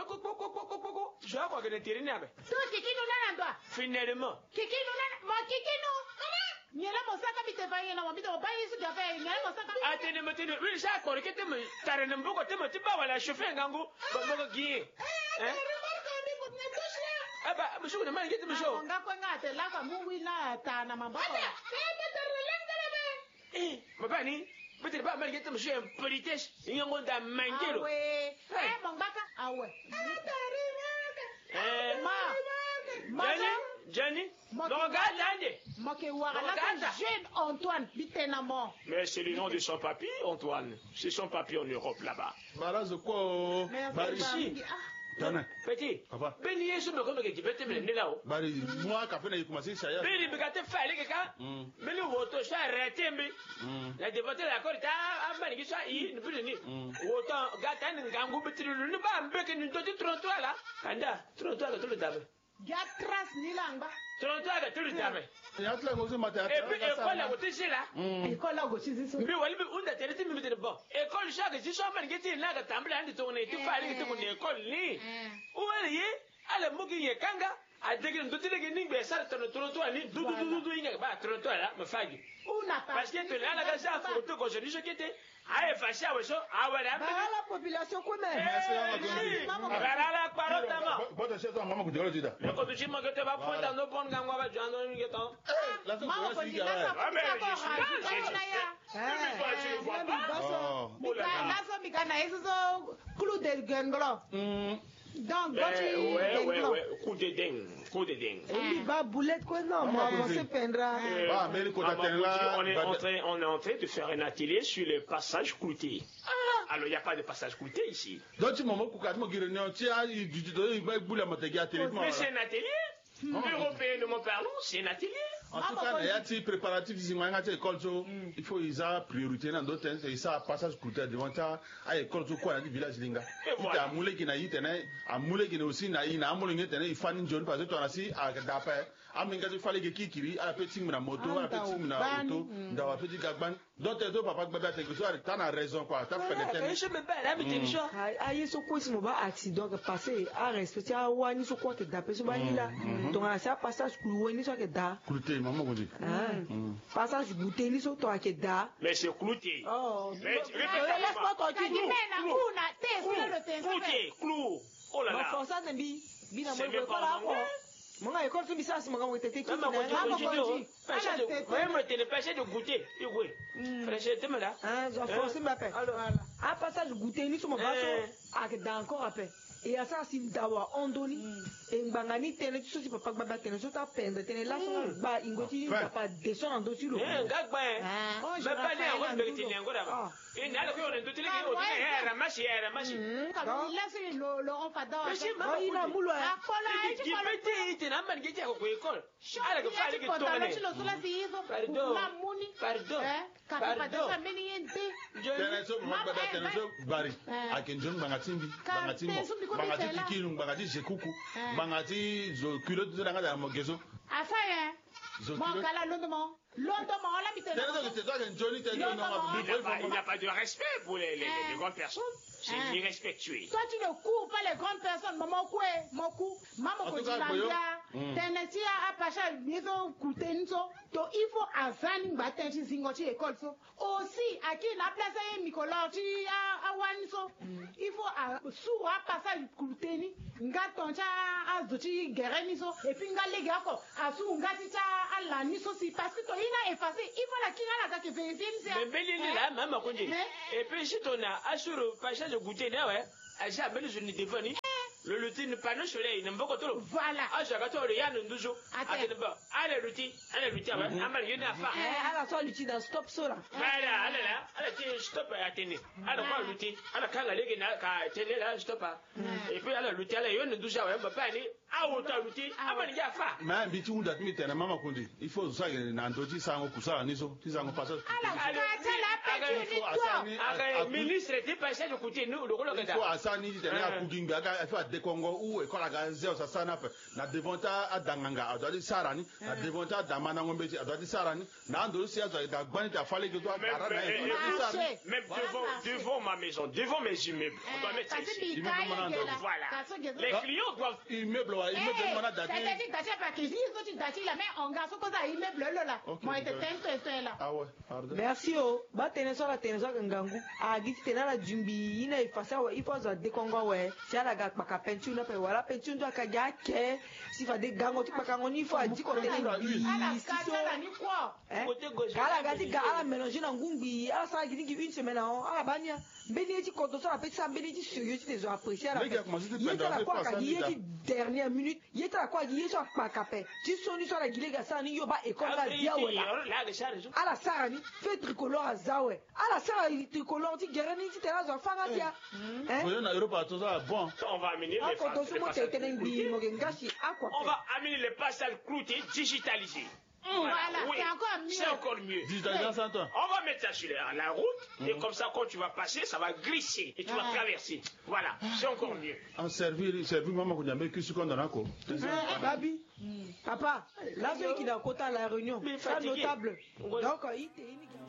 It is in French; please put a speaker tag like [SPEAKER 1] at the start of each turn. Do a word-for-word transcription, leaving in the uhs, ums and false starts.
[SPEAKER 1] Je crois que le terrain.
[SPEAKER 2] Toi, Kiki nous l'a.
[SPEAKER 1] Finalement.
[SPEAKER 2] Kiki nous l'a. Moi, Kiki nous. Nyala mosaka bitevanye na mabito bayi su gafa nyala mosaka.
[SPEAKER 1] Atene motene, oui, ça ko rekete me tarene mboko te motiba wala chauffeur ngangu mboko giye. Hein? Aba, monsieur na mangete monsieur.
[SPEAKER 2] Ngako ngate la kwa mungu na ta na mamboko.
[SPEAKER 1] Eh, mabani, peut-être pas mangete monsieur un politesse, ngango da mangelo.
[SPEAKER 2] Ah ouais. Eh, mongaka. Ah ouais.
[SPEAKER 1] Eh,
[SPEAKER 2] ma.
[SPEAKER 1] Johnny, non, regarde,
[SPEAKER 2] jeune Antoine, Bitenamo.
[SPEAKER 1] mais c'est le nom de son papy, Antoine. C'est son papy en Europe là-bas.
[SPEAKER 3] Malade quoi?
[SPEAKER 1] Ici. Petit. Ben hier je me connais que tu peux te mener là-haut.
[SPEAKER 3] Bari, moi quand on a commencé ça.
[SPEAKER 1] Ben il me gâte faire les gars. Mais le voto ça arrêté mais. La dévote la corita a manié ça il ne peut ni. Autant gâte un gangu petit le pas un peu que nous te trottoir là. Kanda, trottoir tout le dame.
[SPEAKER 2] Gatras ni langa.
[SPEAKER 1] Trottoir tout le dame.
[SPEAKER 3] Et après la chose matin.
[SPEAKER 1] Et puis école la côté c'est là.
[SPEAKER 2] École la gauche c'est ça.
[SPEAKER 1] Mais wali on a télé mi de bon. École chaque si so man geti na ga tambla andi to ne tu fa li to ne école ni. Wali ye ala mugi ye kanga a degin do tele ni be sar to to to ni du du du du inga ba to to la me fagi.
[SPEAKER 2] Una
[SPEAKER 1] parce que to la ga sa photo ko je dis que te a effacer a weso a wala
[SPEAKER 2] ba la population ko me.
[SPEAKER 1] Ba la parole dama.
[SPEAKER 3] Boto cheto mama ko jolo jida.
[SPEAKER 1] Le ko tu ma que te va prendre dans bon gangwa ba jando ni geton.
[SPEAKER 3] La so ko si ga.
[SPEAKER 1] Ah mais je suis
[SPEAKER 2] donc,
[SPEAKER 1] ouais, ouais, ouais, coup de dingue, coup de dingue.
[SPEAKER 2] Il va boulette quoi, non, moi, on se peindra.
[SPEAKER 1] On est en train, on est en train de faire un atelier sur le passage clouté. Alors, il n'y a pas de passage clouté ici.
[SPEAKER 3] Donc, tu m'as dit que tu as dit que
[SPEAKER 1] mais c'est un atelier. Européennement parlant, c'est un atelier.
[SPEAKER 3] En tout cas, il y a des préparatifs ici, il faut qu'ils aient priorité dans d'autres temps, il y a un passage clouté devant ça, à l'école, tout quoi, dans le village Linga. Il y a un moulin qui n'a pas un moulin qui n'a aussi n'a pas un moulin qui n'a pas un moulin parce que tu as aussi à Dapper. Aminga il fallait que qui a petit na moto, a petit na moto, dans un petit gagban. D'autres deux papa bébé te que tu as raison quoi, tu as fait le thème.
[SPEAKER 4] Je me bats là mais tu dis ah il so quoi si mon ba accident que passé à respecter à wani so quoi que d'après so bani là. Donc ça passage cloué ni so que da.
[SPEAKER 3] Clouté maman ko dit.
[SPEAKER 4] Passage clouté ni so toi que da.
[SPEAKER 1] Mais c'est clouté.
[SPEAKER 4] Oh.
[SPEAKER 1] Mais
[SPEAKER 4] laisse-moi tranquille.
[SPEAKER 1] Clouté, clou. Oh là là.
[SPEAKER 4] Mon français ne bi bi na mo ko la ko. Manga école tu bisa si manga wetete ki.
[SPEAKER 1] Maman ko dit. Même tu ne pas de goûter. Oui. Frère, tu me là.
[SPEAKER 4] Ah, je français m'appelle. Alors à passage goûter ni so mo ba so a que da encore après. Et à ça si dawa ondoni et ngangani tene tu so si papa baba tene so ta pendre tene la so ba ingoti papa descend en dessus le.
[SPEAKER 1] Eh gagba. Mais pas les en vérité ni ngora ba. Et n'ala ko on ndotile ki o tene era machi era machi.
[SPEAKER 2] Là c'est le Laurent Fadon.
[SPEAKER 1] Mais c'est maman
[SPEAKER 4] il a moulo.
[SPEAKER 1] Qui petit tene am man geti ko école. Ala ko fali ki tone. Pardon. Pardon. Pardon.
[SPEAKER 3] Tene so baba tene so bari. Akenjon bangatimbi bangatimbo. Bangati kikilu bangati jekuku bangati zo culotte de la mogezo
[SPEAKER 2] afaya mon kala londement londement la mitene
[SPEAKER 1] il n'a pas de respect pour les, les, les grandes personnes. C'est hein? Irrespectueux.
[SPEAKER 2] Toi, tu ne cours pas les grandes personnes. Maman, quoi? Mon coup. Maman, quand tu l'as dit, à Pacha, maison, Koutenso. Donc, il faut à Zan, Batin, Zingoti, école. Aussi, à qui la place est Nicolas, à Wanso. Il faut à Sou, à Passage, Kouteni, Ngatoncha, à Zoti, Guerreniso, et puis Ngalegako, à Sou, Ngatita, à la Niso, si parce que toi, il a effacé. Il faut la Kinga, la vérifier.
[SPEAKER 1] Mais Béline là, maman, et puis si on a assuré Pacha, de goûter là ouais à ça belle je ne défini le lutin ne pas le soleil ne beaucoup trop
[SPEAKER 2] voilà
[SPEAKER 1] ah je gâteau le yann ndoujo attends bon allez lutin allez lutin ouais amal yena fa
[SPEAKER 4] eh ala so lutin dans stop so là
[SPEAKER 1] voilà allez là allez tu stop attendez allez quoi lutin allez kanga lege na ka télé là stop et puis allez lutin allez yona ndoujo ouais papa ni ah autant lutin amal ya fa
[SPEAKER 3] mais bitu unda timi tena mama kundi il faut ça na ndoji sango kusala niso tizango passage
[SPEAKER 2] allez
[SPEAKER 1] ministre ti passage kuti nous le rôle
[SPEAKER 3] il faut asani ti tena kugingba aga il faut de Congo ou école aga zero sa sana fe na devonta adanganga adadi sarani na devonta damana ngombe ti adadi sarani na ando si azo da gbani ta fale que toi ara na
[SPEAKER 1] même devant devant ma maison devant mes immeubles on doit mettre ici voilà les clients doivent
[SPEAKER 3] immeuble wa immeuble mana dati
[SPEAKER 2] c'est-à-dire dati pas que ils ont dati la mais on garçon comme ça immeuble là moi était tenté là
[SPEAKER 3] ah ouais pardon
[SPEAKER 4] merci oh ba tene so la tene so ngangu a giti tena la jumbi ina ifasa wa ifo za de Congo we si ala ga paka pentu na pe wala pentu ndo aka ja ke si fa de gango ti paka ngoni fo aji ko tene bi
[SPEAKER 2] si so ni quoi
[SPEAKER 4] kala ga ti ga ala mélanger na ngumbi ala sa giti une semaine on ala banya mbeni ti ko to so la pe sa mbeni ti sérieux ti zo apprécier la pe quoi ka yi ti dernière minute yi ta quoi yi so paka pe ti so ni so la gilega sa ni yo ba école la dia wala ala sa ni fait tricolore à zawe ala sa tricolore ti gerani ti tena zo fanga tia
[SPEAKER 3] hein on na Europe to ça bon
[SPEAKER 1] on va amener les on va amener les passages cloutés digitalisés.
[SPEAKER 2] Voilà, oui, c'est encore mieux.
[SPEAKER 1] C'est encore mieux. On va mettre ça sur la route mmh. et comme ça, quand tu vas passer, ça va glisser et tu ah. vas traverser. Voilà, c'est encore mieux.
[SPEAKER 3] En servir, servir, maman, qu'on a mis que ce qu'on a encore.
[SPEAKER 4] Babi, papa, la fille qui est dans le côté à la réunion, c'est notable. Donc, il